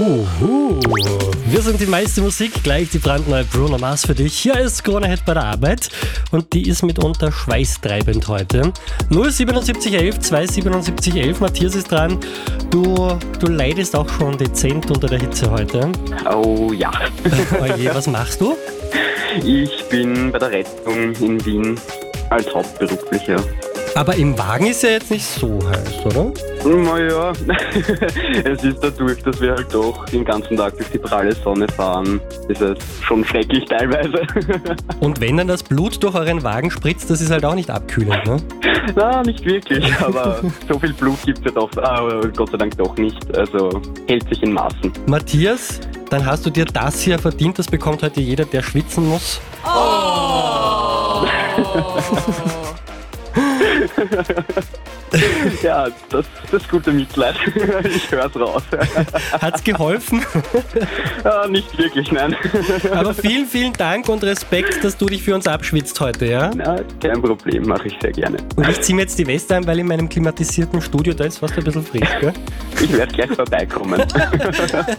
Wir sind die meiste Musik, gleich die brandneue Bruno Mars für dich. Hier ist Krone-Hit bei der Arbeit und die ist mitunter schweißtreibend heute. 07711 27711, Matthias ist dran. Du leidest auch schon dezent unter der Hitze heute. Oh ja. Oje, was machst du? Ich bin bei der Rettung in Wien als Hauptberuflicher. Aber im Wagen ist ja jetzt nicht so heiß, oder? Naja, es ist dadurch, dass wir halt doch den ganzen Tag durch die pralle Sonne fahren, ist es schon schrecklich teilweise. Und wenn dann das Blut durch euren Wagen spritzt, das ist halt auch nicht abkühlend, ne? Na, nicht wirklich, aber so viel Blut gibt es ja doch, Gott sei Dank doch nicht, also hält sich in Maßen. Matthias, dann hast du dir das hier verdient, das bekommt heute jeder, der schwitzen muss. Ja, das gute Mitleid. Ich hör's raus. Hat's geholfen? Ja, nicht wirklich, nein. Aber vielen, vielen Dank und Respekt, dass du dich für uns abschwitzt heute, ja? Na, kein Problem, mache ich sehr gerne. Und ich ziehe mir jetzt die Weste an, weil in meinem klimatisierten Studio, da ist fast ein bisschen frisch, gell? Ich werde gleich vorbeikommen.